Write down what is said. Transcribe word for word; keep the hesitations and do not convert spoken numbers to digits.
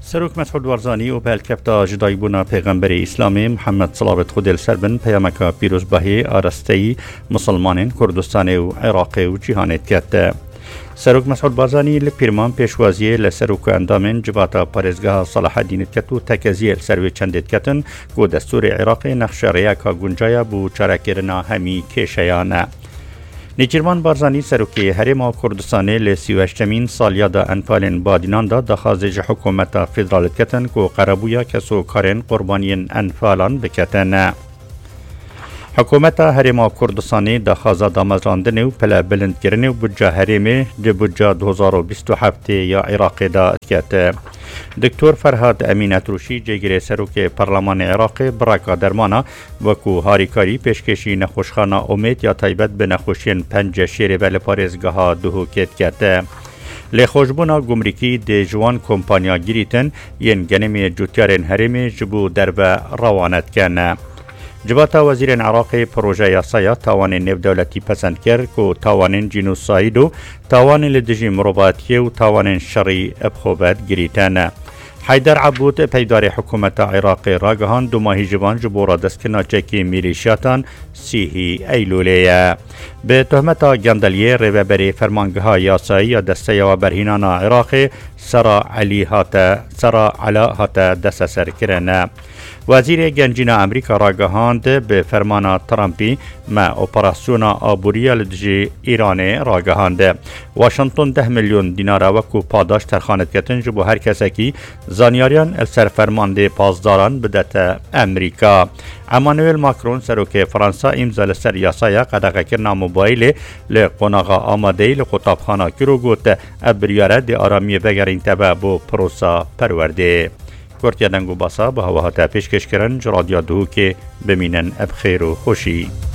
سروک مسعود ورزانی و پلکفتا جدای بونا پیغمبر اسلامی محمد صلوات خودل سربن پیامک پیروز بهی آراستی مسلمانین کردستان و عراق و جهانت کرد. سروک مسعود ورزانی لپیرمان پیشوازی لسروک اندامن جباتا پارزگاه صلاح الدین کتو تکزیل سروی چندت کتن کو دستور عراق نقش ریاکا گنجایا بو چارکرنا همی کشیانه. نیچرمان بارزانی سروکی هرما کردستانی لسی و هشتمین سالیادا انفالین بادینان دا دخازج حکومت فدرالت کتن کو قربویا کسو کارن قربانین انفالان بکتن. حکومت هرما کردستانی دخازا دامزراندن و پلا بلند کرن و بجا هرمی دی بجا دو هزار و بیست و هفت یا عراق دا اتکت. دکتور فرهاد امینت روشی جگیر سروک پارلمان عراق براکا درمانا وکو هاریکاری پیشکشی نخوشخانه امید یا تایبت به نخوشین پنج شیر بل پارزگاه دهو کت کرده. لخوشبونا گمرکی دی جوان کمپانیا گریتن ین گنمی جوتیارن هرمی جبو درب روانت کنه. جباتا وزیر عراق پروژه یاسایا تاوان نو دولتی پسند کرد که تاوان جنوساید و تاوان لدجی مروباتی و تاوان شرعی ابخوبت گریتن. حیدر عبود پیدار حکومت عراق راگهان دو ماهی جوان جبورا دستکنا چکی میلیشیاتان سیهی ایلولیه. به تهمت گندلیه ریوبری فرمانگاه یاسایی یا دسته و برهینان عراق سرا علی هاته سرا علا هاته دست سر کرنه. وزیر گنجین امریکا راگهاند به فرمان ترامپی ما اپراسیون آبوری لدجی ایران راگهاند. واشنطن ده میلیون دینار وکو پاداش ترخانت کتن جبو هر کسی که زانیاریان السر فرمانده پاسداران بدت امریکا. امانوئل ماکرون سروک فرانسا امضا لسر یاسایا قدغه کرنا موبایل لقناغا آماده لقطابخانه کرو گوت ابریاره دی آرامی بگرین تبا بو پروسا پرورده. کورتیا دنگو باسا به هواها تا پیشکش کرن رادیو دهو که بمینن اب خیر و خوشی.